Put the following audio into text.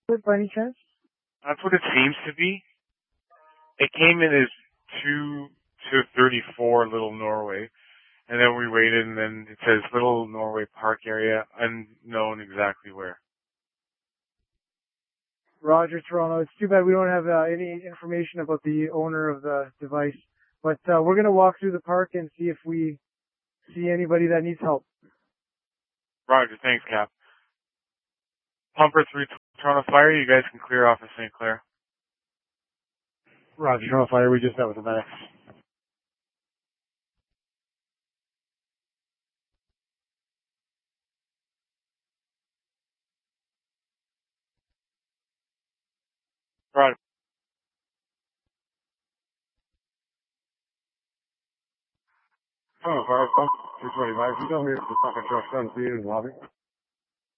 by any chance? That's what it seems to be. It came in as 2 to 34 Little Norway, and then we waited, and then it says Little Norway Park area, unknown exactly where. Roger, Toronto. It's too bad we don't have any information about the owner of the device, but we're going to walk through the park and see if we see anybody that needs help. Roger, thanks, Cap. Pumper 3 Toronto Fire, you guys can clear off of St. Clair. Roger, Toronto Fire. We just met with the medics. Roger. Oh, fire pump 225. You tell me if the fucking truck's done for you in the lobby.